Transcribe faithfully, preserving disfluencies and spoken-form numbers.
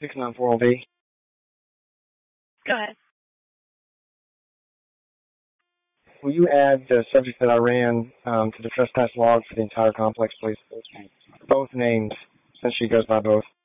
six nine four L V. Go ahead. Will you add the subject that I ran um, to the trespass log for the entire complex, please? Both names, since she goes by both.